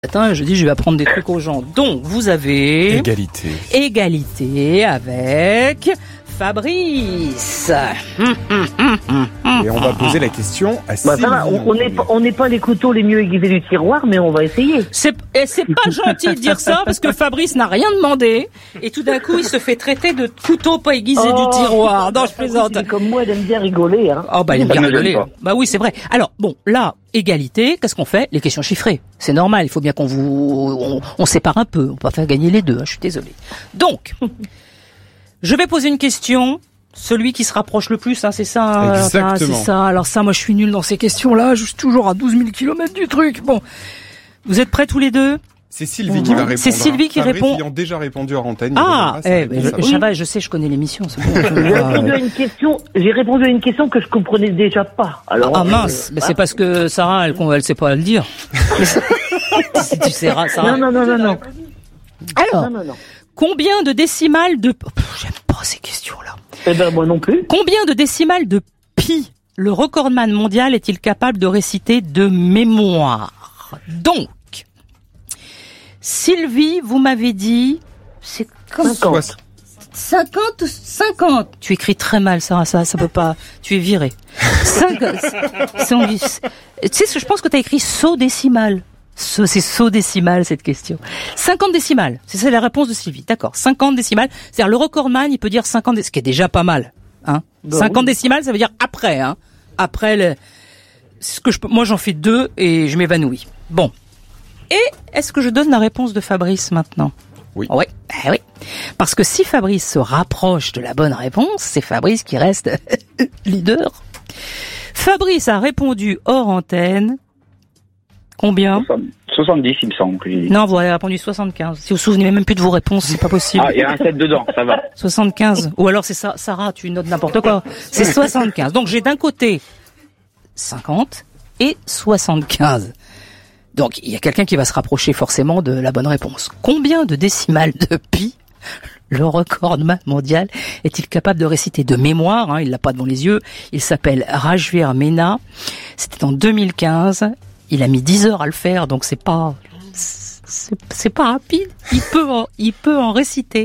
Attends, je dis, je vais apprendre des trucs aux gens. Donc, vous avez... Égalité avec Fabrice. Et on va poser la question à Sylvie. Ça va, on n'est pas les couteaux les mieux aiguisés du tiroir, mais on va essayer. C'est pas gentil de dire ça, parce que Fabrice n'a rien demandé, et tout d'un coup, il se fait traiter de couteau pas aiguisé du tiroir. Non, je plaisante. C'est comme moi, elle aime bien rigoler, hein. Oh, bah, il aime bien rigoler. Bah oui, c'est vrai. Alors, bon, là, égalité, qu'est-ce qu'on fait? Les questions chiffrées. C'est normal, il faut bien on sépare un peu. On peut pas faire gagner les deux, hein, je suis désolé. Donc, je vais poser une question. Celui qui se rapproche le plus, hein, c'est ça. Exactement. C'est ça. Alors ça, moi, je suis nul dans ces questions-là. Je suis toujours à 12 000 km du truc. Bon. Vous êtes prêts tous les deux? C'est Sylvie qui va répondre. C'est Sylvie qui Fabrice répond. Ayant déjà répondu à Antenne. Je sais, je connais l'émission. C'est bon, j'ai répondu à une question que je comprenais déjà pas. Alors, mince. Mais c'est parce que Sarah, elle sait pas le dire. Si tu sais, Sarah. Non. Alors. Non. Combien de décimales de... j'aime pas ces questions-là. Eh ben, moi non plus. Combien de décimales de pi le recordman mondial est-il capable de réciter de mémoire? Donc, Sylvie, vous m'avez dit... C'est comme 50. Tu écris très mal, Sarah, ça peut pas... Tu es viré. 50. Tu sais, je pense que tu as écrit saut décimal. C'est saut décimal, cette question. 50 décimales. C'est la réponse de Sylvie. D'accord. 50 décimales. C'est-à-dire, le recordman, il peut dire 50 décimales, ce qui est déjà pas mal. Hein. 50 décimales, ça veut dire après, hein. Après moi, j'en fais 2 et je m'évanouis. Bon. Et est-ce que je donne la réponse de Fabrice maintenant? Oui. Oui. Oui. Parce que si Fabrice se rapproche de la bonne réponse, c'est Fabrice qui reste leader. Fabrice a répondu hors antenne. Combien? 70, il me semble. Non, vous avez répondu 75. Si vous vous souvenez même plus de vos réponses, c'est pas possible. Ah, il y a un 7 dedans, ça va. 75. Ou alors c'est ça, Sarah, tu notes n'importe quoi. C'est 75. Donc j'ai d'un côté 50 et 75. Donc il y a quelqu'un qui va se rapprocher forcément de la bonne réponse. Combien de décimales de pi le recordman mondial est-il capable de réciter de mémoire, hein, il l'a pas devant les yeux. Il s'appelle Rajveer Mena. C'était en 2015. Il a mis 10 heures à le faire, donc c'est pas rapide. Il peut en réciter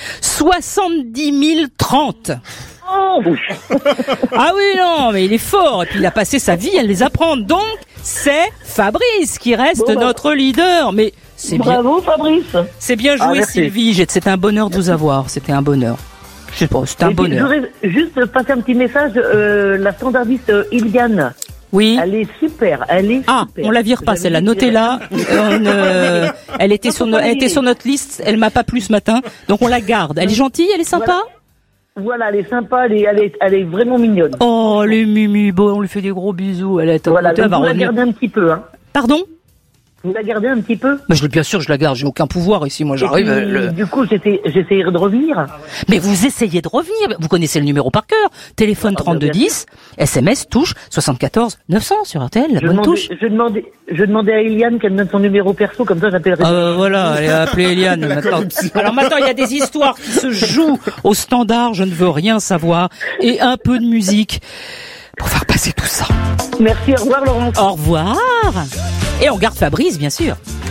70 030. Oh. Ah oui, non, mais il est fort. Et puis il a passé sa vie à les apprendre. Donc, c'est Fabrice qui reste notre leader. Mais c'est bravo, Fabrice. C'est bien joué, Sylvie. C'était un bonheur de vous avoir. C'était un bonheur. Je sais pas, c'était un bonheur. Je voudrais juste passer un petit message. La standardiste Iliane. Oui. Elle est super, super. On la vire pas, celle-là. Notez-la. Elle était sur notre liste. Elle m'a pas plu ce matin. Donc on la garde. Elle est gentille, elle est sympa? Voilà, elle est sympa, elle est vraiment mignonne. Oh, les Mimi, bon, on lui fait des gros bisous. Elle est vous la gardez un petit peu, hein. Pardon? Vous la gardez un petit peu? Bien sûr, je la garde. J'ai aucun pouvoir ici. Moi, j'arrive. Du coup, j'essayerai de revenir. Mais vous essayez de revenir. Vous connaissez le numéro par cœur. Téléphone 3210, SMS touche 74 900 sur RTL. La bonne touche. Je demandais à Eliane qu'elle me donne son numéro perso, comme ça j'appellerai. Voilà, allez appeler Eliane maintenant. Alors maintenant, il y a des histoires qui se jouent au standard. Je ne veux rien savoir et un peu de musique pour faire passer tout ça. Merci, au revoir Laurent. Au revoir. Et on garde Fabrice, bien sûr.